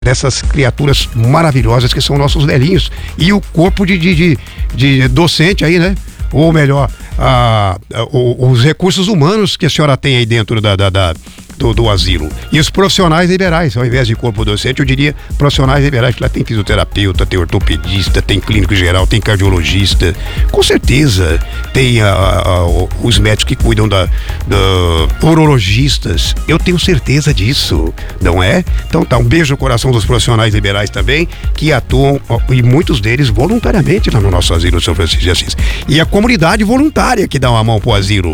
dessas criaturas maravilhosas que são nossos velhinhos e o corpo de docente aí, né? Ou melhor, os recursos humanos que a senhora tem aí dentro do asilo. E os profissionais liberais, ao invés de corpo docente, eu diria profissionais liberais, que lá tem fisioterapeuta, tem ortopedista, tem clínico geral, tem cardiologista, com certeza tem os médicos que cuidam urologistas, eu tenho certeza disso, não é? Então tá, um beijo no coração dos profissionais liberais também, que atuam, e muitos deles voluntariamente lá no nosso asilo São Francisco de Assis. E a comunidade voluntária que dá uma mão pro asilo.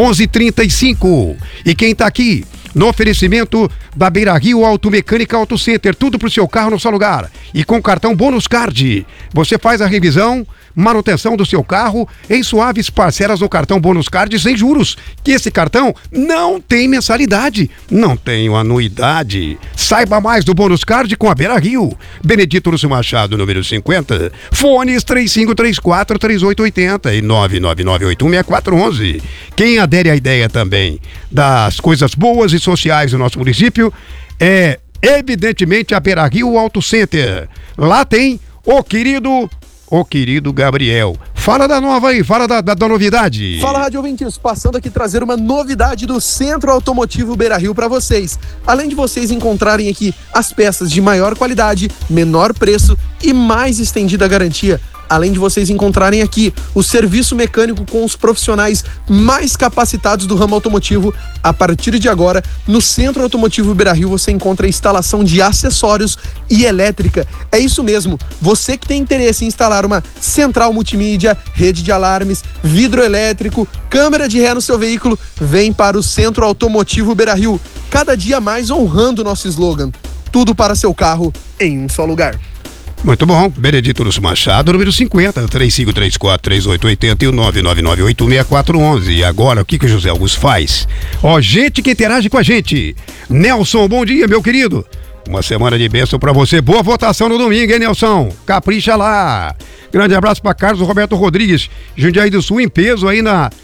11h35. E quem tá aqui? No oferecimento da Beira Rio Automecânica Auto Center, tudo pro seu carro no seu lugar. E com cartão Bônus Card, você faz a revisão, manutenção do seu carro em suaves parcelas no cartão Bônus Card sem juros. Que esse cartão não tem mensalidade, não tem anuidade. Saiba mais do Bônus Card com a Beira Rio. Benedito Lúcio Machado, número 50. Fones 3534-3880 e 999816411. Quem adere à ideia também das coisas boas e sociais do nosso município é, evidentemente, a Beira Rio Auto Center. Lá tem o querido Gabriel. Fala da nova aí, fala da novidade. Fala, Rádio Ouvintes, passando aqui trazer uma novidade do Centro Automotivo Beira Rio para vocês. Além de vocês encontrarem aqui as peças de maior qualidade, menor preço e mais estendida garantia. Além de vocês encontrarem aqui o serviço mecânico com os profissionais mais capacitados do ramo automotivo, a partir de agora, no Centro Automotivo Beira Rio você encontra a instalação de acessórios e elétrica. É isso mesmo, você que tem interesse em instalar uma central multimídia, rede de alarmes, vidro elétrico, câmera de ré no seu veículo, vem para o Centro Automotivo Beira Rio. Cada dia mais honrando o nosso slogan, tudo para seu carro em um só lugar. Muito bom, Benedito Lúcio Machado, número 50, 3534-3880 e o 999816411. E agora, o que o José Augusto faz? Ó, gente que interage com a gente. Nelson, bom dia, meu querido. Uma semana de bênção pra você. Boa votação no domingo, hein, Nelson? Capricha lá. Grande abraço pra Carlos Roberto Rodrigues, Jundiaí do Sul, em peso aí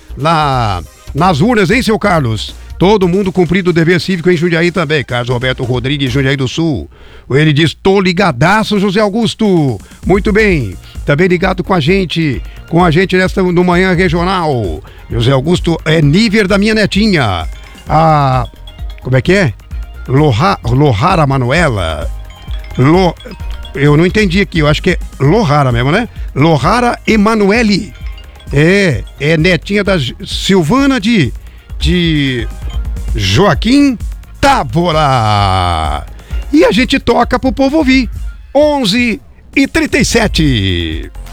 nas urnas, hein, seu Carlos? Todo mundo cumprido o dever cívico em Jundiaí também. Carlos Roberto Rodrigues, Jundiaí do Sul. Ele diz, tô ligadaço, José Augusto. Muito bem. Também ligado com a gente nesta no Manhã Regional. José Augusto é nível da minha netinha. Como é que é? Lohara Manuela. Eu não entendi aqui, eu acho que é Lohara mesmo, né? Lohara Emanuele. É netinha da Silvana de Joaquim Távora. E a gente toca pro povo ouvir. 11h37.